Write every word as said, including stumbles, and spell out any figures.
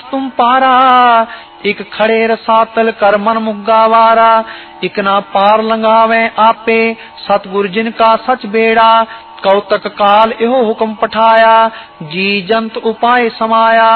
तुम पारा। इक खड़े रसातल कर मन मुग्गा वारा। इक ना पार लंगावे आपे सतगुर जिनका सच बेड़ा। कौतक काल एहो हुक्म पठाया जी जंत उपाय समाया।